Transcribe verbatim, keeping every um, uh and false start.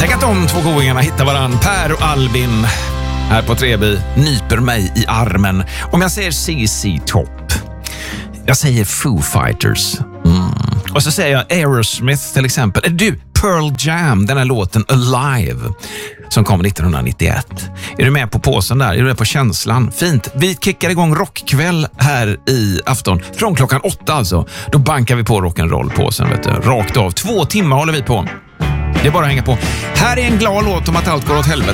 Tänk att de två goingarna hittar varann. Per och Albin här på Treby nyper mig i armen. Om jag säger C C Top. Jag säger Foo Fighters. Mm. Och så säger jag Aerosmith till exempel. Är du Pearl Jam, den här låten Alive som kom nittonhundranittioett. Är du med på påsen där? Är du med på känslan? Fint. Vi kickar igång rockkväll här i afton. Från klockan åtta alltså. Då bankar vi på rock'n'roll-påsen, vet du. Rakt av. Två timmar håller vi på. Det är bara att hänga på. Här är en glad låt om att allt går åt helvete.